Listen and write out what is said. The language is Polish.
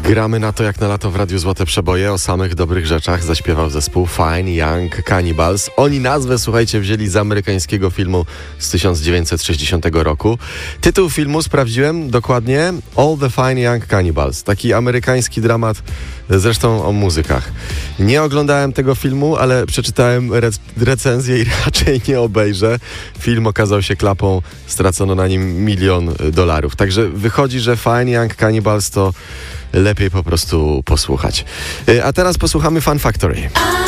Gramy na to jak na lato w Radiu Złote Przeboje. O samych dobrych rzeczach zaśpiewał zespół Fine Young Cannibals. Oni nazwę, słuchajcie, wzięli z amerykańskiego filmu z 1960 roku. Tytuł filmu sprawdziłem dokładnie: All the Fine Young Cannibals. Taki amerykański dramat, zresztą o muzykach. Nie oglądałem tego filmu, ale przeczytałem recenzję i raczej nie obejrzę. Film okazał się klapą, stracono na nim $1 milion. Także wychodzi, że Fine Young Cannibals to lepiej po prostu posłuchać. A teraz posłuchamy Fun Factory.